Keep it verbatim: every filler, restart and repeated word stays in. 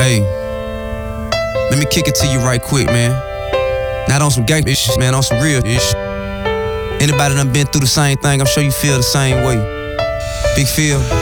Hey, let me kick it to you right quick, man. Not on some gay shit, man, on some real shit. Anybody done been through the same thing, I'm sure you feel the same way. Big Phil.